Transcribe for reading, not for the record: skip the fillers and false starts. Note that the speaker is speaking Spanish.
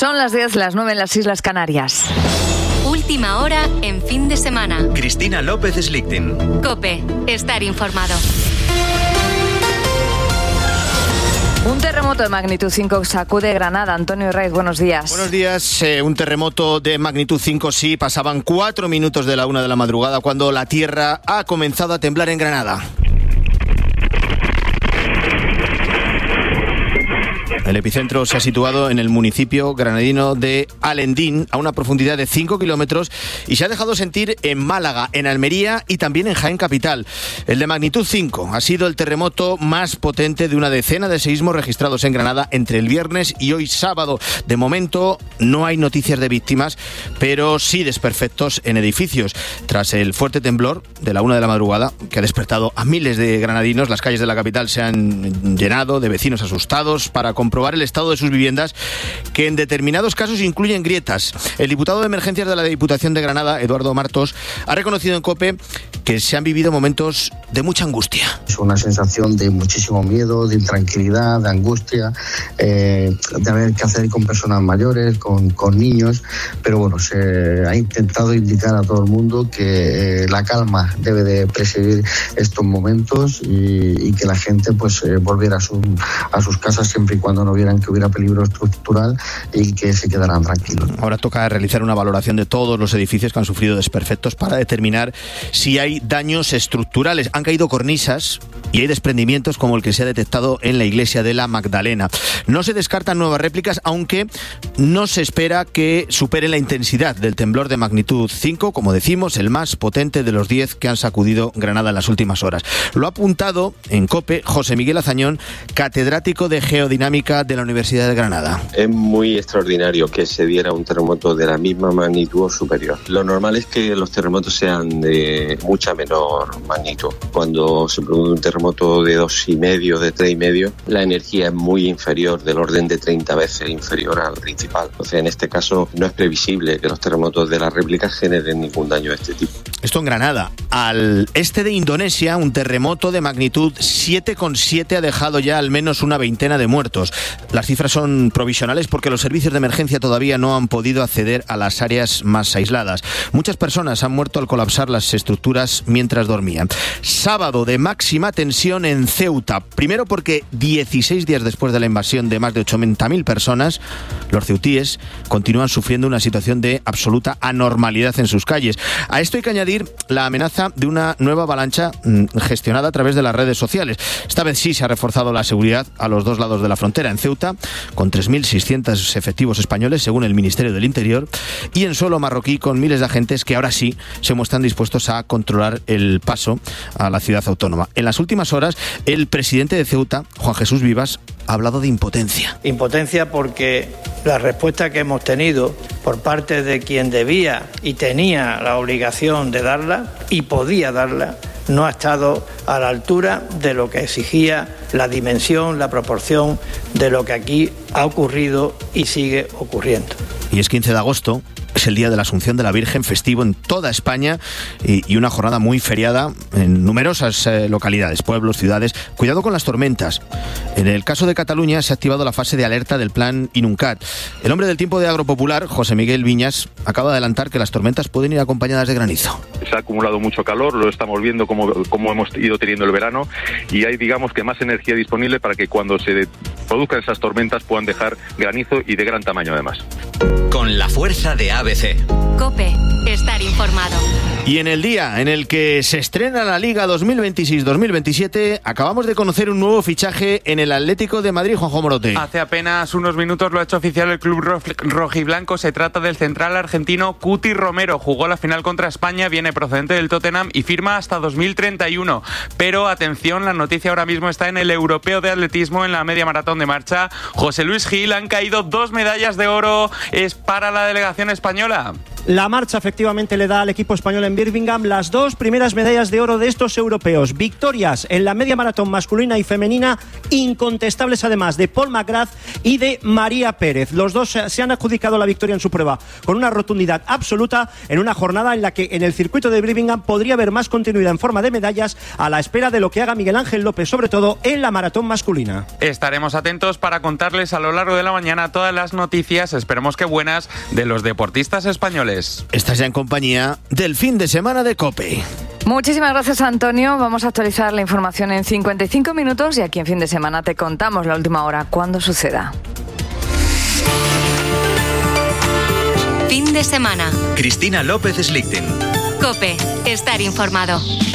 Son las 10, las 9 en las Islas Canarias. Última hora en fin de semana. Cristina López Slichting. COPE. Estar informado. Un terremoto de magnitud 5 sacude Granada. Antonio Raiz, buenos días. Buenos días. Un terremoto de magnitud 5, sí. Pasaban 4 minutos de la 1 de la madrugada cuando la tierra ha comenzado a temblar en Granada. El epicentro se ha situado en el municipio granadino de Alendín, a una profundidad de 5 kilómetros, y se ha dejado sentir en Málaga, en Almería y también en Jaén capital. El de magnitud 5 ha sido el terremoto más potente de una decena de seísmos registrados en Granada entre el viernes y hoy sábado. De momento no hay noticias de víctimas, pero sí desperfectos en edificios. Tras el fuerte temblor de la 1 de la madrugada, que ha despertado a miles de granadinos, las calles de la capital se han llenado de vecinos asustados para comprobar el estado de sus viviendas, que en determinados casos incluyen grietas. El diputado de Emergencias de la Diputación de Granada, Eduardo Martos, ha reconocido en COPE que se han vivido momentos de mucha angustia. Es una sensación de muchísimo miedo, de intranquilidad, de angustia, de haber que hacer con personas mayores, con niños, pero bueno, se ha intentado indicar a todo el mundo que la calma debe de presidir estos momentos y que la gente pues volviera a sus casas siempre y cuando no vieran que hubiera peligro estructural y que se quedaran tranquilos. Ahora toca realizar una valoración de todos los edificios que han sufrido desperfectos para determinar si hay daños estructurales. Han caído cornisas y hay desprendimientos como el que se ha detectado en la iglesia de la Magdalena. No se descartan nuevas réplicas, aunque no se espera que supere la intensidad del temblor de magnitud 5, como decimos, el más potente de los 10 que han sacudido Granada en las últimas horas. Lo ha apuntado en COPE José Miguel Azañón, catedrático de Geodinámica de la Universidad de Granada. Es muy extraordinario que se diera un terremoto de la misma magnitud o superior. Lo normal es que los terremotos sean de mucha menor magnitud. Cuando se produce un terremoto de 2,5, de 3,5, la energía es muy inferior, del orden de 30 veces inferior al principal. Entonces, en este caso, no es previsible que los terremotos de las réplicas generen ningún daño de este tipo. Esto en Granada. Al este de Indonesia, un terremoto de magnitud 7,7 ha dejado ya al menos una veintena de muertos. Las cifras son provisionales porque los servicios de emergencia todavía no han podido acceder a las áreas más aisladas. Muchas personas han muerto al colapsar las estructuras mientras dormían. Sábado de máxima tensión en Ceuta. Primero porque 16 días después de la invasión de más de 80.000 personas, los ceutíes continúan sufriendo una situación de absoluta anormalidad en sus calles. A esto hay que añadir la amenaza de una nueva avalancha gestionada a través de las redes sociales. Esta vez sí se ha reforzado la seguridad a los dos lados de la frontera, en Ceuta, con 3.600 efectivos españoles, según el Ministerio del Interior, y en suelo marroquí, con miles de agentes que ahora sí se muestran dispuestos a controlar el paso a la ciudad autónoma. En las últimas horas, el presidente de Ceuta, Juan Jesús Vivas, ha hablado de impotencia. Impotencia porque la respuesta que hemos tenido por parte de quien debía y tenía la obligación de darla y podía darla, no ha estado a la altura de lo que exigía la dimensión, la proporción de lo que aquí ha ocurrido y sigue ocurriendo. Y es 15 de agosto. Es el día de la Asunción de la Virgen, festivo en toda España y una jornada muy feriada en numerosas localidades, pueblos, ciudades. Cuidado con las tormentas. En el caso de Cataluña se ha activado la fase de alerta del plan Inuncat. El hombre del tiempo de Agropopular, José Miguel Viñas, acaba de adelantar que las tormentas pueden ir acompañadas de granizo. Se ha acumulado mucho calor, lo estamos viendo como hemos ido teniendo el verano, y hay, digamos, que más energía disponible para que cuando se produzcan esas tormentas puedan dejar granizo y de gran tamaño además. Con la fuerza de ABC. COPE. Estar informado. Y en el día en el que se estrena la Liga 2026-2027, acabamos de conocer un nuevo fichaje en el Atlético de Madrid, Juanjo Morote. Hace apenas unos minutos lo ha hecho oficial el club rojiblanco. Se trata del central argentino Cuti Romero. Jugó la final contra España, viene procedente del Tottenham y firma hasta 2031. Pero atención, la noticia ahora mismo está en el europeo de atletismo, en la media maratón de marcha. José Luis Gil, han caído 2 medallas de oro para la delegación española. La marcha efectivamente le da al equipo español en Birmingham las 2 primeras medallas de oro de estos europeos. Victorias en la media maratón masculina y femenina, incontestables además, de Paul McGrath y de María Pérez. Los dos se han adjudicado la victoria en su prueba con una rotundidad absoluta en una jornada en la que en el circuito de Birmingham podría haber más continuidad en forma de medallas a la espera de lo que haga Miguel Ángel López, sobre todo en la maratón masculina. Estaremos atentos para contarles a lo largo de la mañana todas las noticias, esperemos que buenas, de los deportistas españoles. Estás ya en compañía del fin de semana de COPE. Muchísimas gracias, Antonio. Vamos a actualizar la información en 55 minutos y aquí en Fin de Semana te contamos la última hora cuando suceda. Fin de semana. Cristina López Slichting. COPE. Estar informado.